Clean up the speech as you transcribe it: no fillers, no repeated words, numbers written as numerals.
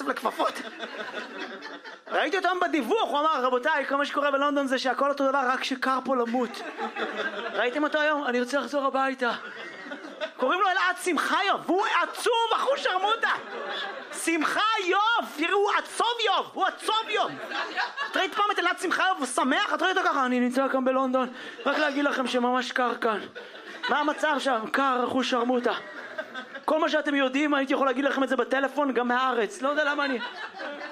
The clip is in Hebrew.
כסף לכפפות. ראיתי אותו בדיווח, הוא אמר, רבותיי, כל מה שקורה בלונדון זה שהכל אותו דבר, רק שקר פה למות. ראיתם אותו היום? אני רוצה לחזור הביתה. קוראים לו אלעד שמחיוב, והוא עצוב, אחו שרמוטה. שמחיוב, תראו, הוא עצוב יוב, הוא עצוב יוב. את ראית פעם את אלעד שמחיוב, הוא שמח, את ראית אותו ככה, אני נמצא כאן בלונדון, רק להגיד לכם שממש קר כאן. מה המצב שם? קר, אחו שרמוטה. כל מה שאתם יודעים, הייתי יכול להגיד לכם את זה בטלפון, גם מהארץ. לא יודע למה אני...